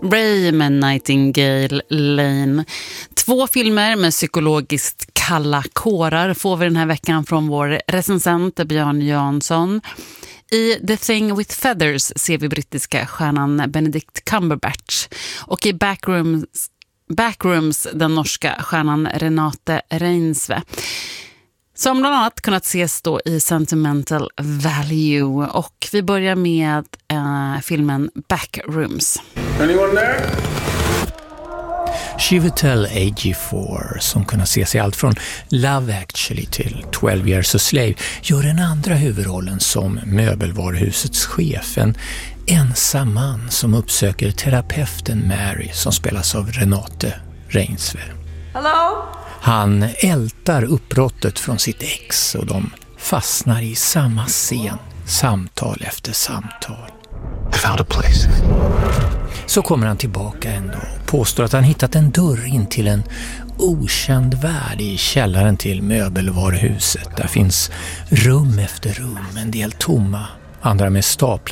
Ray med Nightingale Lane. 2 filmer med psykologiskt kalla kårar får vi den här veckan från vår recensent Björn Jansson. I The Thing with Feathers ser vi brittiska stjärnan Benedict Cumberbatch och i Backrooms den norska stjärnan Renate Reinsve. Som bland annat kunnat ses då i Sentimental Value. Och vi börjar med filmen Backrooms. Anyone there? Chiwetel Ejiofor, som kunnat ses i allt från Love Actually till 12 Years a Slave, gör den andra huvudrollen som möbelvaruhusets chef, en ensam man som uppsöker terapeuten Mary som spelas av Renate Reinsve. Hello? Han ältar uppbrottet från sitt ex och de fastnar i samma scen, samtal efter samtal. I found a place. Så kommer han tillbaka en dag och påstår att han hittat en dörr in till en okänd värld i källaren till möbelvaruhuset. Där finns rum efter rum, en del tomma, andra med staplar